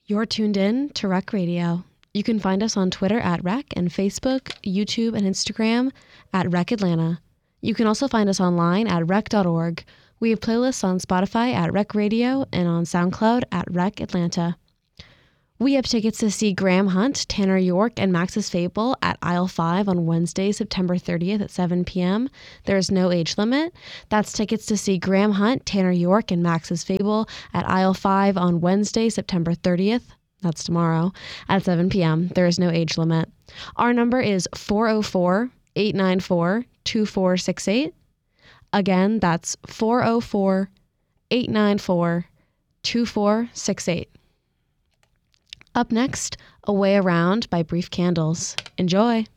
You're tuned in to Rec Radio. You can find us on Twitter at Rec and Facebook, YouTube, and Instagram at Rec Atlanta. You can also find us online at rec.org. We have playlists on Spotify at Rec Radio and on SoundCloud at Rec Atlanta. We have tickets to see Graham Hunt, Tanner York, and Max's Fable at Aisle 5 on Wednesday, September 30th at 7 p.m. There is no age limit. That's tickets to see Graham Hunt, Tanner York, and Max's Fable at Aisle 5 on Wednesday, September 30th. That's tomorrow at 7 p.m. There is no age limit. Our number is 404-894-2468. Again, that's 404-894-2468. Up next, A Way Around by Brief Candles. Enjoy!